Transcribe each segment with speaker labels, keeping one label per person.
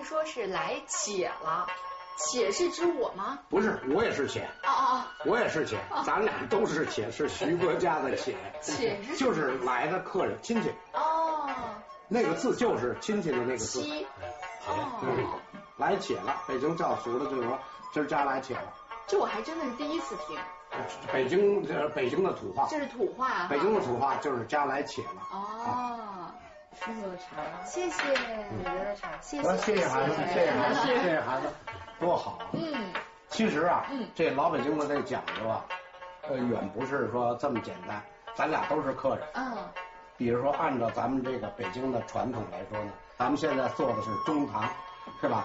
Speaker 1: 说是来且了，且是指我吗？
Speaker 2: 不是，我也是且。
Speaker 1: 哦，
Speaker 2: 我也是且，咱俩都是且，是徐国家的且。
Speaker 1: 且是
Speaker 2: 就是来的客人亲戚。
Speaker 1: 哦，
Speaker 2: 那个字就是亲戚的那个字。
Speaker 1: 哦，
Speaker 2: 来且了，北京叫俗的就是说今儿家来且了。
Speaker 1: 这我还真的是第一次听。
Speaker 2: 北京的土话。
Speaker 1: 这是土话。
Speaker 2: 北京的土话就是家来且了。
Speaker 1: 哦。
Speaker 3: 师傅的茶，
Speaker 1: 谢谢你的茶，谢
Speaker 2: 谢孩子，谢谢孩子，多好啊！其实啊，这老北京的这讲究啊，远不是说这么简单。咱俩都是客人，比如说按照咱们这个北京的传统来说呢，咱们现在做的是中堂，是吧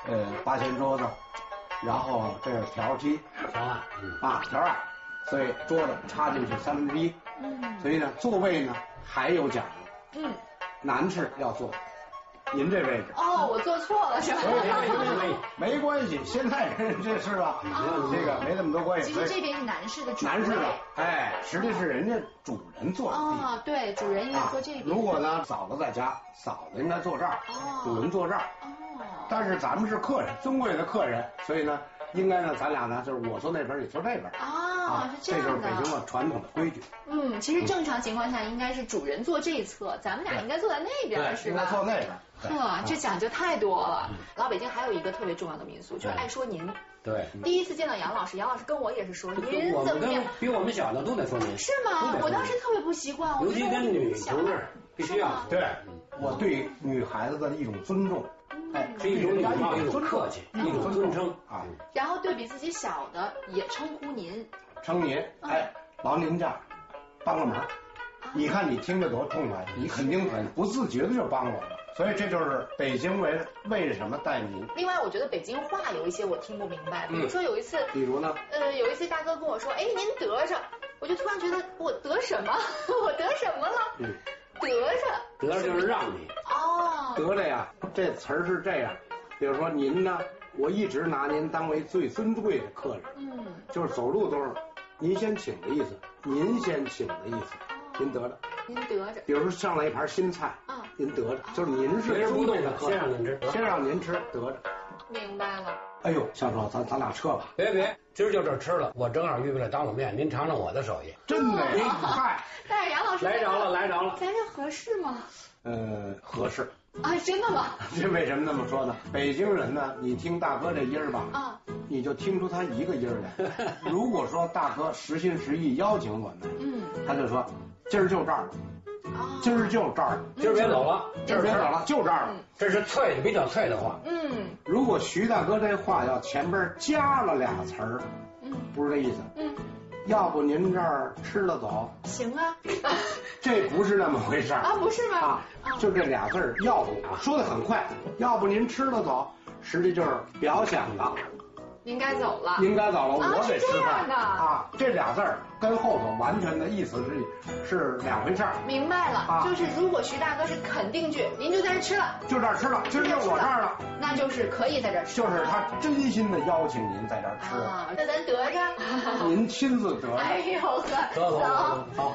Speaker 2: ？8仙桌子，然后这是条梯，条案，所以桌子插进去1/3，所以呢，座位呢还有讲究，男士要坐您这位置。
Speaker 1: 哦，我坐错了是吧？
Speaker 2: 没关系，现在人这是吧？这个没那么多关系。
Speaker 1: 其实这边是男士的主位。
Speaker 2: 男士的，哎，实际是人家主人坐的地方。
Speaker 1: 哦，对，主人应该坐这边。
Speaker 2: 如果呢，嫂子在家，嫂子应该坐这儿，主人坐这儿。但是咱们是客人，尊贵的客人，所以呢，应该呢，咱俩呢，就是我坐那边，你坐这边。
Speaker 1: 是这样的。
Speaker 2: 这就是北京的传统的规矩。
Speaker 1: 其实正常情况下应该是主人坐这一侧，咱们俩应该坐在那边，是吧？
Speaker 2: 应该坐那边。
Speaker 1: 这讲究太多了。老北京还有一个特别重要的民俗，就是爱说您。
Speaker 4: 对。
Speaker 1: 第一次见到杨老师，杨老师跟我也是说您怎么样？
Speaker 4: 比我们小的都得说您。
Speaker 1: 是吗？我当时特别不习惯，
Speaker 4: 尤其跟女同志必须要。
Speaker 2: 对，我对女孩子的一种尊重。
Speaker 4: 是一种礼貌，一种客气，一种尊称啊。
Speaker 1: 然后对比自己小的也称呼您，
Speaker 2: 称您，劳您家帮个忙。你看你听着多痛快，你肯定很不自觉的就帮我了。所以这就是北京为什么带您。
Speaker 1: 另外，我觉得北京话有一些我听不明白，比如说有一次，
Speaker 2: 比如呢？
Speaker 1: 有一次大哥跟我说，您得着，我就突然觉得我得什么？我得什么了？得
Speaker 4: 着就是让你。
Speaker 2: 得着呀，这词儿是这样，比如说您呢，我一直拿您当为最尊贵的客人，就是走路都是您先请的意思，您先请的意思，您得着。
Speaker 1: 您得着。
Speaker 2: 比如说上来一盘新菜，您得着，就是您是尊贵的客人，先让您吃，得着。
Speaker 1: 明白了。
Speaker 2: 哎呦，向少，咱俩撤吧。
Speaker 4: 别，今儿就这吃了，我正好预备了当卤面，您尝尝我的手艺。
Speaker 2: 真的嗨！
Speaker 1: 但是杨老师
Speaker 4: 来着了，
Speaker 1: 咱这合适吗？
Speaker 2: 合适。
Speaker 1: 真的吗？
Speaker 2: 这为什么那么说呢？北京人呢，你听大哥这音儿吧，你就听出他一个音儿来。如果说大哥实心实意邀请我们，他就说今儿就这儿了，今儿就这儿了，
Speaker 4: 今儿别走了，
Speaker 2: 今儿别走了，就这儿了。
Speaker 4: 这是脆的，比较脆的话。
Speaker 2: 如果徐大哥这话要前边加了俩词儿，不是这意思。要不您这儿吃了走？
Speaker 1: 行啊。
Speaker 2: 这不是那么回事
Speaker 1: 不是吗？
Speaker 2: 就这俩字儿，要不说的很快，要不您吃了走，实际就是表显了。
Speaker 1: 您该走了，
Speaker 2: 我得吃饭这俩字儿跟后头完全的意思是两回事儿。
Speaker 1: 明白了，就是如果徐大哥是肯定句，您就在这吃了，
Speaker 2: 就这儿吃了，今儿就我这儿了，
Speaker 1: 那就是可以在这儿吃，
Speaker 2: 就是他真心的邀请您在这儿吃
Speaker 1: 那咱得着，
Speaker 2: 您亲自得着。
Speaker 1: 哎呦
Speaker 4: 呵，好。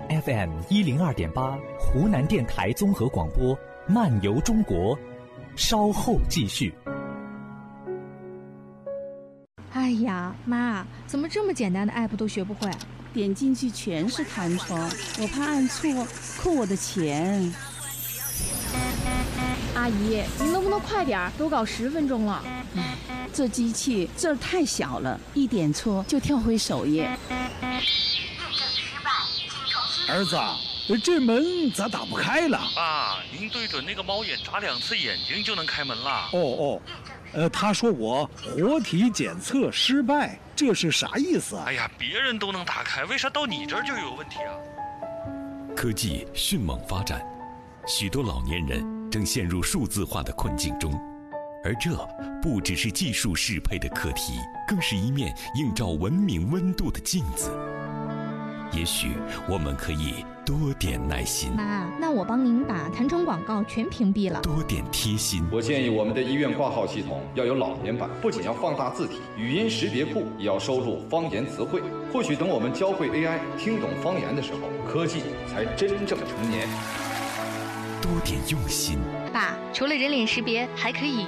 Speaker 5: FM 102.8湖南电台综合广播漫游中国，稍后继续。
Speaker 6: 哎呀，妈，怎么这么简单的 app 都学不会？
Speaker 3: 点进去全是弹窗，我怕按错扣我的钱。
Speaker 6: 阿姨，您能不能快点？都搞10分钟了。
Speaker 3: 这机器字儿太小了，一点错就跳回首页。
Speaker 7: 儿子，这门咋打不开了？
Speaker 8: 爸，您对准那个猫眼眨2次眼睛就能开门了。
Speaker 7: 他说我活体检测失败，这是啥意思啊？
Speaker 8: 哎呀，别人都能打开，为啥到你这儿就有问题啊？
Speaker 9: 科技迅猛发展，许多老年人正陷入数字化的困境中，而这不只是技术适配的课题，更是一面映照文明温度的镜子。也许我们可以多点耐心。
Speaker 6: 妈，那我帮您把弹窗广告全屏蔽了。
Speaker 9: 多点贴心。
Speaker 10: 我建议我们的医院挂号系统要有老年版，不仅要放大字体，语音识别库也要收录方言词汇。或许等我们教会 AI 听懂方言的时候，科技才真正成年。
Speaker 9: 多点用心。
Speaker 11: 爸，除了人脸识别，还可以